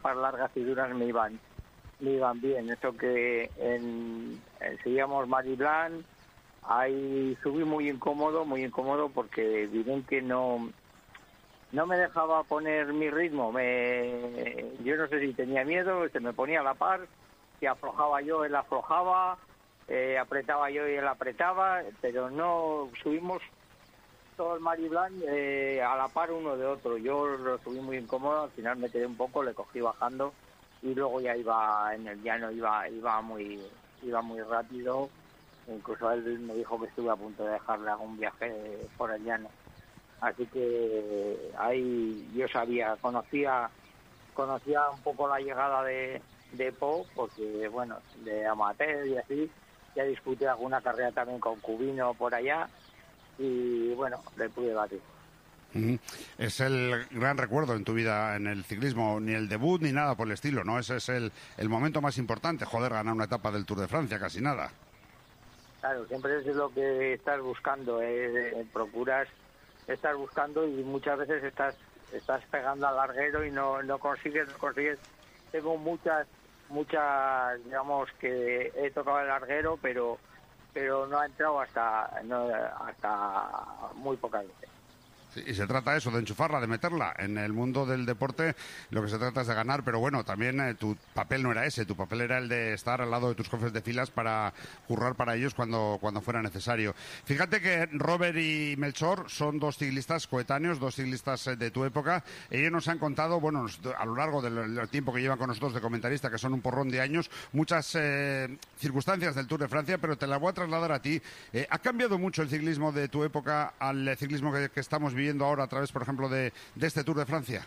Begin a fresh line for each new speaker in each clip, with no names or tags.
largas y duras me iban bien. Eso que seguíamos Mariblan, ahí subí muy incómodo porque dirán que no me dejaba poner mi ritmo. Yo no sé si tenía miedo, se me ponía a la par, si aflojaba yo, él aflojaba, apretaba yo y él apretaba, pero no subimos todo el Mariblan a la par uno de otro. Yo lo subí muy incómodo, al final me quedé un poco, le cogí bajando y luego ya iba en el llano, iba muy rápido. Incluso él me dijo que estuve a punto de dejarle algún viaje por el llano. Así que ahí yo conocía un poco la llegada de Po, porque bueno, de amateur y así, ya disputé alguna carrera también con Cubino por allá y bueno, le pude batir.
Es el gran recuerdo en tu vida en el ciclismo, ni el debut ni nada por el estilo, ¿no? Ese es el momento más importante, ganar una etapa del Tour de Francia, casi nada.
Claro, siempre es lo que estás buscando, procuras estar buscando y muchas veces estás pegando al larguero y no consigues. Tengo muchas, digamos, que he tocado el larguero, pero no ha entrado hasta muy pocas veces.
Sí, y se trata eso, de enchufarla, de meterla. En el mundo del deporte lo que se trata es de ganar, pero bueno, también tu papel no era ese, tu papel era el de estar al lado de tus jefes de filas para currar para ellos cuando fuera necesario. Fíjate que Robert y Melchor son dos ciclistas coetáneos, dos ciclistas de tu época. Ellos nos han contado, bueno, a lo largo del tiempo que llevan con nosotros de comentarista, que son un porrón de años, muchas circunstancias del Tour de Francia, pero te las voy a trasladar a ti. ¿Ha cambiado mucho el ciclismo de tu época al ciclismo que estamos viviendo ahora a través, por ejemplo, de este Tour de Francia?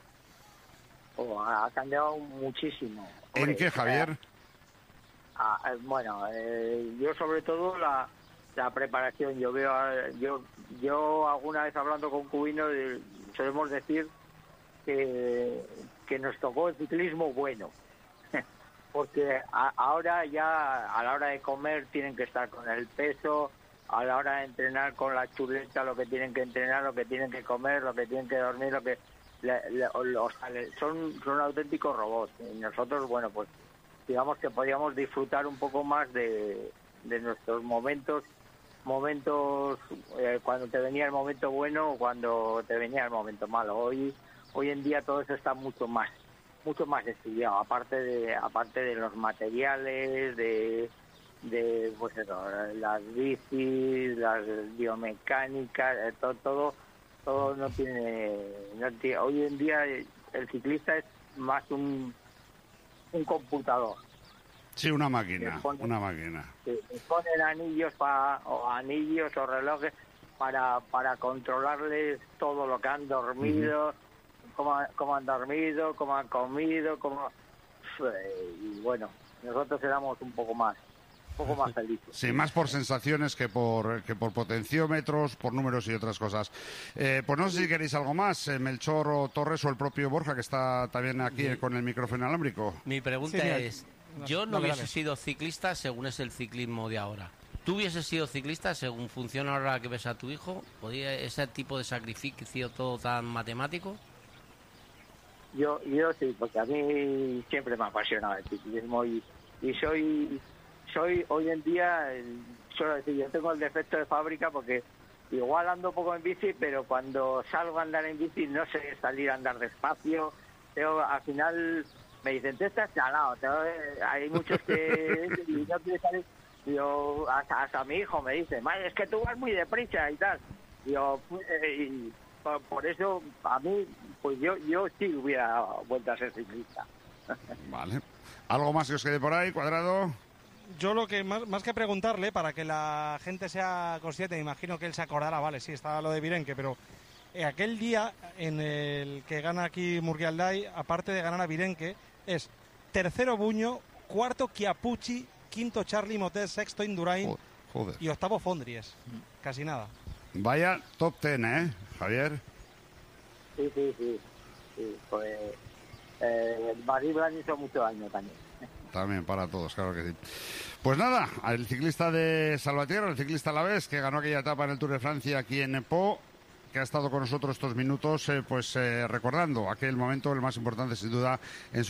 Ha cambiado muchísimo.
¿En qué, Javier?
Bueno, yo sobre todo la preparación. Yo alguna vez hablando con Cubino solemos decir que nos tocó el ciclismo bueno. Porque ahora ya a la hora de comer tienen que estar con el peso, a la hora de entrenar con la chuleta, lo que tienen que entrenar, lo que tienen que comer, lo que tienen que dormir, son auténticos robots. Y nosotros, bueno, pues digamos que podíamos disfrutar un poco más de nuestros momentos cuando te venía el momento bueno o cuando te venía el momento malo. Hoy en día todo eso está mucho más estudiado, aparte de los materiales, de pues eso, las bicis, las biomecánicas, todo no tiene. Hoy en día el ciclista es más un computador.
Sí, una máquina.
Se ponen anillos o relojes para controlarles todo lo que han dormido, cómo han dormido, cómo han comido, y bueno, nosotros éramos un poco más felices.
Sí, más por sensaciones que por potenciómetros, por números y otras cosas. Pues no sé si queréis algo más, Melchor o Torres o el propio Borja, que está también aquí con el micrófono inalámbrico.
Mi pregunta es, yo no hubiese sido ciclista según es el ciclismo de ahora. ¿Tú hubieses sido ciclista según funciona ahora que ves a tu hijo? ¿Podría ese tipo de sacrificio todo tan matemático?
Yo sí, porque a mí siempre me ha apasionado el ciclismo y soy hoy en día, suelo decir, yo tengo el defecto de fábrica porque igual ando poco en bici, pero cuando salgo a andar en bici no sé salir a andar despacio. Al final me dicen, tú estás chalado, hay muchos que no quieren salir. Yo, hasta mi hijo me dice, es que tú vas muy deprisa y tal. Y por eso a mí, pues yo sí hubiera vuelto a ser ciclista.
Vale. ¿Algo más que os quede por ahí, Cuadrado?
Yo lo que más que preguntarle, para que la gente sea consciente, me imagino que él se acordará, vale, sí, estaba lo de Virenque, pero aquel día en el que gana aquí Murrialdai, aparte de ganar a Virenque, es tercero Buño, cuarto Chiapucci, quinto Charly Motet, sexto Indurain y octavo Fondries. Casi nada.
Vaya top 10, Javier?
Sí. Pues Mariblan hizo mucho daño también.
También para todos, claro que sí. Pues nada, el ciclista de Salvatierra, el ciclista alavés, que ganó aquella etapa en el Tour de Francia aquí en Po, que ha estado con nosotros estos minutos, recordando aquel momento, el más importante sin duda en su